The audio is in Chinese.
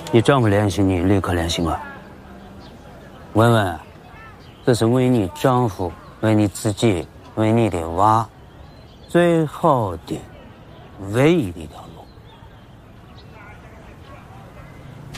你丈夫联系你，立刻联系我。文文，这是为你丈夫、为你自己、为你的娃最好的、唯一的一条路。